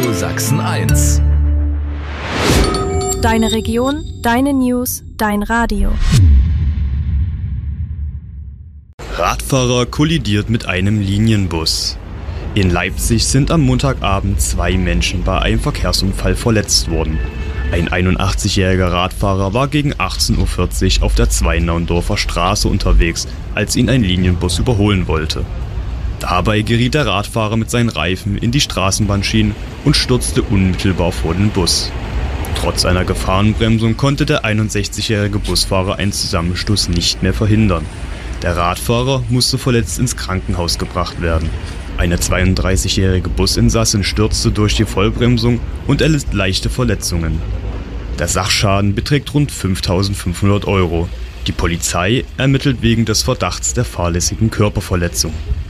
Radio Sachsen 1. Deine Region, deine News, dein Radio. Radfahrer kollidiert mit einem Linienbus. In Leipzig sind am Montagabend 2 Menschen bei einem Verkehrsunfall verletzt worden. Ein 81-jähriger Radfahrer war gegen 18:40 Uhr auf der Zweinaundorfer Straße unterwegs, als ihn ein Linienbus überholen wollte. Dabei geriet der Radfahrer mit seinen Reifen in die Straßenbahnschienen und stürzte unmittelbar vor den Bus. Trotz einer Gefahrenbremsung konnte der 61-jährige Busfahrer einen Zusammenstoß nicht mehr verhindern. Der Radfahrer musste verletzt ins Krankenhaus gebracht werden. Eine 32-jährige Businsassin stürzte durch die Vollbremsung und erlitt leichte Verletzungen. Der Sachschaden beträgt rund 5.500 €. Die Polizei ermittelt wegen des Verdachts der fahrlässigen Körperverletzung.